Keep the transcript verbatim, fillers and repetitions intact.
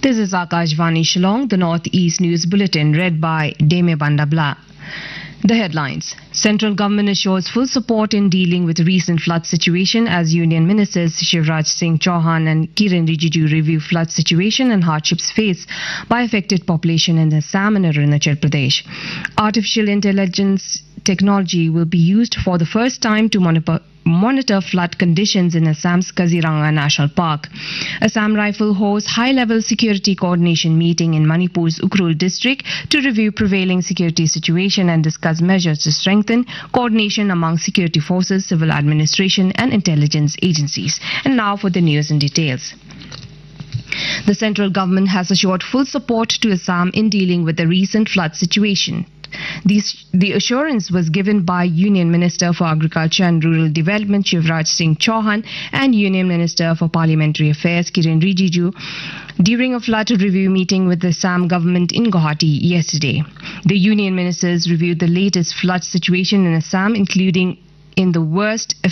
This is Akashvani Shillong, the Northeast News Bulletin, read by Deme Bandabla. The headlines. Central government assures full support in dealing with recent flood situation as Union Ministers Shivraj Singh Chauhan and Kiren Rijiju review flood situation and hardships faced by affected population in Assam and Arunachal Pradesh. Artificial intelligence technology will be used for the first time to monitor monitor flood conditions in Assam's Kaziranga National Park. Assam Rifle holds high-level security coordination meeting in Manipur's Ukhrul district to review prevailing security situation and discuss measures to strengthen coordination among security forces, civil administration and intelligence agencies. And now for the news in details. The central government has assured full support to Assam in dealing with the recent flood situation. These, the assurance was given by Union Minister for Agriculture and Rural Development Shivraj Singh Chauhan and Union Minister for Parliamentary Affairs Kiren Rijiju during a flood review meeting with the Assam government in Guwahati yesterday. The Union Ministers reviewed the latest flood situation in Assam, including in the worst